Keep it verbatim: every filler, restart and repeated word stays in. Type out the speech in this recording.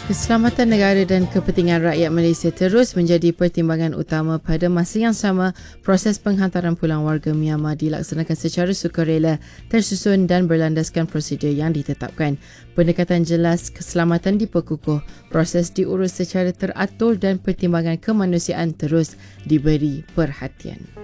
Keselamatan negara dan kepentingan rakyat Malaysia terus menjadi pertimbangan utama. Pada masa yang sama, proses penghantaran pulang warga Myanmar dilaksanakan secara sukarela, tersusun dan berlandaskan prosedur yang ditetapkan. Pendekatan jelas, keselamatan diperkukuh, proses diurus secara teratur dan pertimbangan kemanusiaan terus diberi perhatian.